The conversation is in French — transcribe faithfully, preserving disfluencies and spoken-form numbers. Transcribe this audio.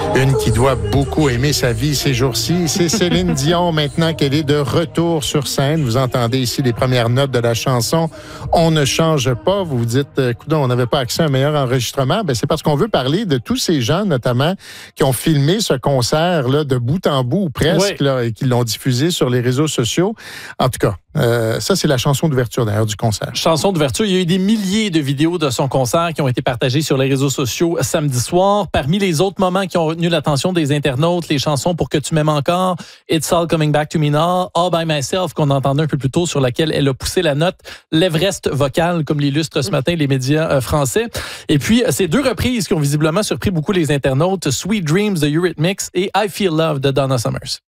Une qui doit beaucoup aimer sa vie ces jours-ci, c'est Céline Dion, maintenant qu'elle est de retour sur scène. Vous entendez ici les premières notes de la chanson « On ne change pas ». Vous vous dites « Coudonc, on n'avait pas accès à un meilleur enregistrement ». Ben, c'est parce qu'on veut parler de tous ces gens, notamment, qui ont filmé ce concert-là de bout en bout, ou presque, oui. là, et qui l'ont diffusé sur les réseaux sociaux. En tout cas, euh, ça, c'est la chanson d'ouverture, d'ailleurs, du concert. Chanson d'ouverture. Il y a eu des milliers de vidéos de son concert qui ont été partagées sur les réseaux sociaux samedi soir. Parmi les autres moments qui ont retenu l'attention des internautes, les chansons Pour que tu m'aimes encore, It's All Coming Back to Me Now, All by Myself, qu'on entendait un peu plus tôt, sur laquelle elle a poussé la note, l'Everest vocal, comme l'illustrent ce matin les médias euh, français. Et puis, ces deux reprises qui ont visiblement surpris beaucoup les internautes, Sweet Dreams de Eurythmics et I Feel Love de Donna Summers.